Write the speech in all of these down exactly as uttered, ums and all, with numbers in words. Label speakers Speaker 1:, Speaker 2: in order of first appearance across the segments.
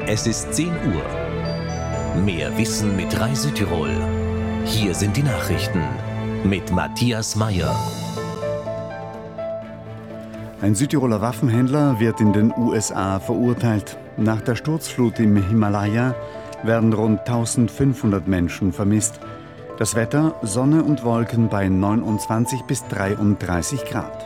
Speaker 1: Es ist zehn Uhr. Mehr Wissen mit Rai Südtirol. Hier sind die Nachrichten mit Matthias Meyer.
Speaker 2: Ein Südtiroler Waffenhändler wird in den U S A verurteilt. Nach der Sturzflut im Himalaya werden rund eintausendfünfhundert Menschen vermisst. Das Wetter: Sonne und Wolken bei neunundzwanzig bis dreiunddreißig Grad.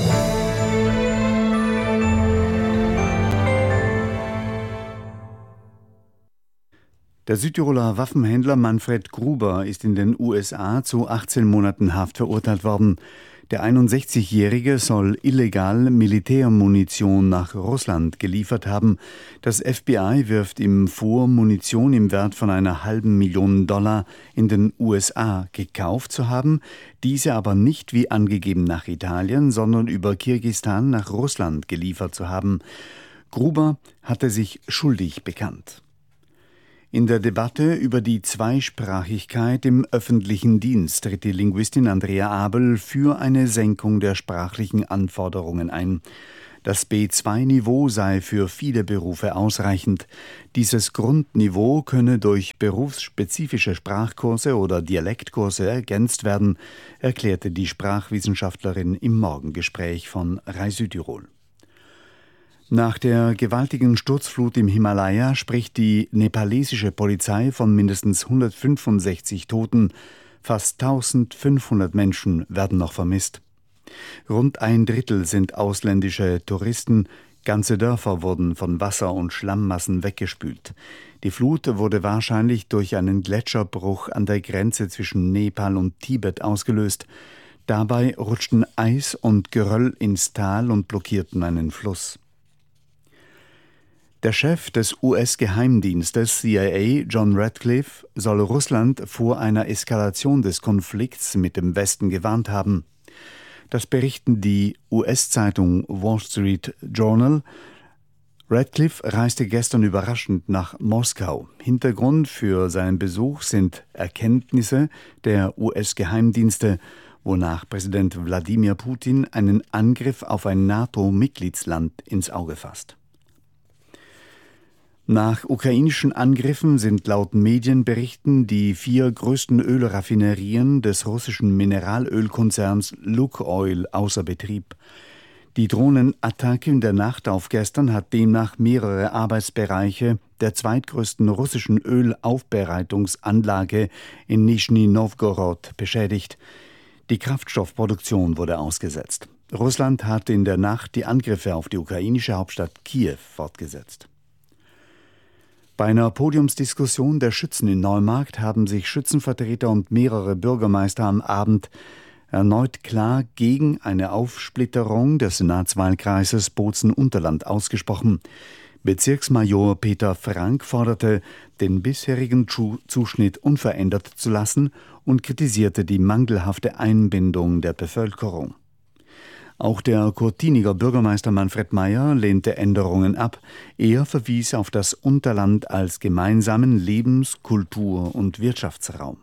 Speaker 2: Der Südtiroler Waffenhändler Manfred Gruber ist in den U S A zu achtzehn Monaten Haft verurteilt worden. Der einundsechzigjährige soll illegal Militärmunition nach Russland geliefert haben. Das F B I wirft ihm vor, Munition im Wert von einer halben Million Dollar in den U S A gekauft zu haben, diese aber nicht wie angegeben nach Italien, sondern über Kirgisistan nach Russland geliefert zu haben. Gruber hatte sich schuldig bekannt. In der Debatte über die Zweisprachigkeit im öffentlichen Dienst tritt die Linguistin Andrea Abel für eine Senkung der sprachlichen Anforderungen ein. Das B zwei Niveau sei für viele Berufe ausreichend. Dieses Grundniveau könne durch berufsspezifische Sprachkurse oder Dialektkurse ergänzt werden, erklärte die Sprachwissenschaftlerin im Morgengespräch von Rai Südtirol. Nach der gewaltigen Sturzflut im Himalaya spricht die nepalesische Polizei von mindestens hundertfünfundsechzig Toten. Fast eintausendfünfhundert Menschen werden noch vermisst. Rund ein Drittel sind ausländische Touristen. Ganze Dörfer wurden von Wasser- und Schlammmassen weggespült. Die Flut wurde wahrscheinlich durch einen Gletscherbruch an der Grenze zwischen Nepal und Tibet ausgelöst. Dabei rutschten Eis und Geröll ins Tal und blockierten einen Fluss. Der Chef des U S-Geheimdienstes C I A, John Ratcliffe, soll Russland vor einer Eskalation des Konflikts mit dem Westen gewarnt haben. Das berichten die U S-Zeitung Wall Street Journal. Ratcliffe reiste gestern überraschend nach Moskau. Hintergrund für seinen Besuch sind Erkenntnisse der U S-Geheimdienste, wonach Präsident Wladimir Putin einen Angriff auf ein NATO-Mitgliedsland ins Auge fasst. Nach ukrainischen Angriffen sind laut Medienberichten die vier größten Ölraffinerien des russischen Mineralölkonzerns Lukoil außer Betrieb. Die Drohnenattacke in der Nacht auf gestern hat demnach mehrere Arbeitsbereiche der zweitgrößten russischen Ölaufbereitungsanlage in Nischni Nowgorod beschädigt. Die Kraftstoffproduktion wurde ausgesetzt. Russland hat in der Nacht die Angriffe auf die ukrainische Hauptstadt Kiew fortgesetzt. Bei einer Podiumsdiskussion der Schützen in Neumarkt haben sich Schützenvertreter und mehrere Bürgermeister am Abend erneut klar gegen eine Aufsplitterung des Senatswahlkreises Bozen-Unterland ausgesprochen. Bezirksmajor Peter Frank forderte, den bisherigen Zuschnitt unverändert zu lassen und kritisierte die mangelhafte Einbindung der Bevölkerung. Auch der Kurtiniger Bürgermeister Manfred Meyer lehnte Änderungen ab. Er verwies auf das Unterland als gemeinsamen Lebens-, Kultur- und Wirtschaftsraum.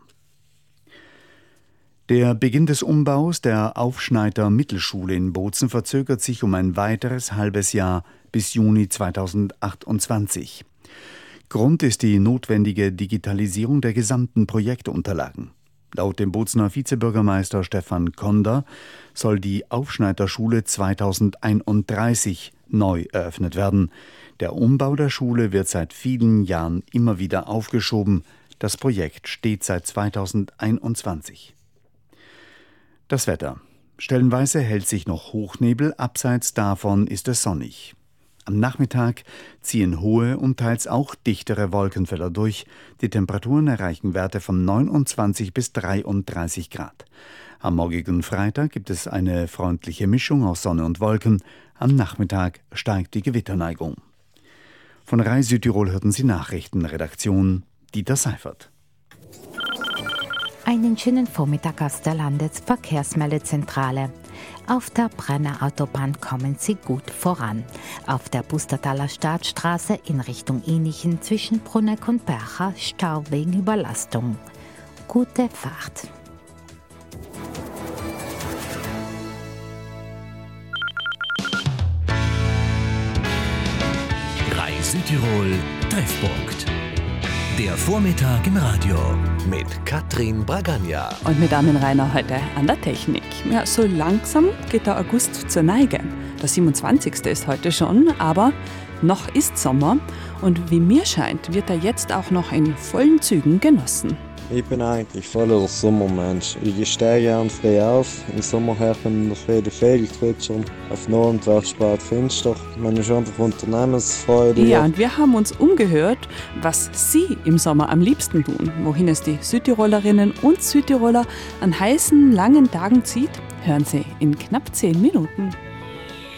Speaker 2: Der Beginn des Umbaus der Aufschneider Mittelschule in Bozen verzögert sich um ein weiteres halbes Jahr bis Juni zweitausendachtundzwanzig. Grund ist die notwendige Digitalisierung der gesamten Projektunterlagen. Laut dem Bozener Vizebürgermeister Stefan Konder soll die Aufschneiderschule zweitausendeinunddreißig neu eröffnet werden. Der Umbau der Schule wird seit vielen Jahren immer wieder aufgeschoben. Das Projekt steht seit zweitausendeinundzwanzig. Das Wetter. Stellenweise hält sich noch Hochnebel, abseits davon ist es sonnig. Am Nachmittag ziehen hohe und teils auch dichtere Wolkenfelder durch. Die Temperaturen erreichen Werte von neunundzwanzig bis dreiunddreißig Grad. Am morgigen Freitag gibt es eine freundliche Mischung aus Sonne und Wolken. Am Nachmittag steigt die Gewitterneigung. Von Rai Südtirol hörten Sie Nachrichten, Redaktion Dieter Seifert.
Speaker 3: Einen schönen Vormittag aus der Landesverkehrsmeldezentrale. Auf der Brenner Autobahn kommen Sie gut voran. Auf der Pustertaler Staatsstraße in Richtung Inichen zwischen Bruneck und Bercha Stau wegen Überlastung. Gute Fahrt.
Speaker 1: Rai Südtirol Treffpunkt. Der Vormittag im Radio mit Katrin Bragagna.
Speaker 4: Und mit Armin Rainer heute an der Technik. Ja, so langsam geht der August zur Neige. Der siebenundzwanzigste ist heute schon, aber noch ist Sommer. Und wie mir scheint, wird er jetzt auch noch in vollen Zügen genossen.
Speaker 5: Ich bin eigentlich voller Sommermensch. Ich stehe gern früh auf. Im Sommer hört man noch viele Vögel zwitschern. Auf Norden wird es spät finster. Man ist einfach unternehmensfreudig.
Speaker 4: Ja, und wir haben uns umgehört, was Sie im Sommer am liebsten tun. Wohin es die Südtirolerinnen und Südtiroler an heißen, langen Tagen zieht, hören Sie in knapp zehn Minuten.